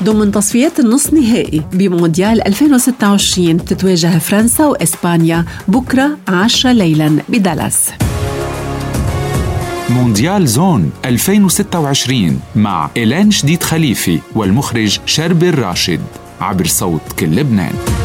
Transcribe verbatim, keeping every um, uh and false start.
ضمن تصفيات النصف نهائي بمونديال ألفين وستة وعشرين تتواجه فرنسا وإسبانيا بكرة عشرة ليلاً بدالاس. مونديال زون ألفين وستة وعشرين مع إيلان شديد خليفي والمخرج شربي الراشد عبر صوت كل لبنان.